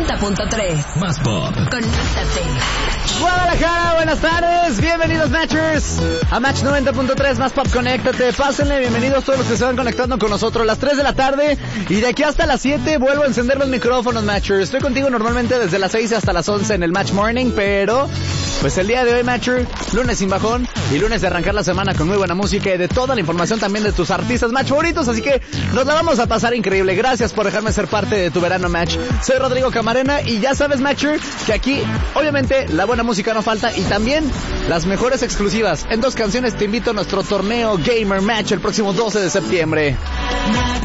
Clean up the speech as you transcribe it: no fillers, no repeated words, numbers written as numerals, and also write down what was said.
90.3. Más pop. Conéctate. Guadalajara, buenas tardes, bienvenidos Matchers a Match 90.3, Más Pop, conéctate, pásenle, bienvenidos todos los que se van conectando con nosotros, las 3 de la tarde y de aquí hasta las 7 vuelvo a encender los micrófonos, Matchers. Estoy contigo normalmente desde las 6 hasta las 11 en el Match Morning, pero pues el día de hoy, Matcher, lunes sin bajón y lunes de arrancar la semana con muy buena música y de toda la información también de tus artistas Match favoritos, así que nos la vamos a pasar increíble. Gracias por dejarme ser parte de tu verano, Match. Soy Rodrigo Camarena y ya sabes, Matcher, que aquí obviamente la buena música no falta y también las mejores exclusivas. En 2 canciones te invito a nuestro torneo Gamer Match el próximo 12 de septiembre. Match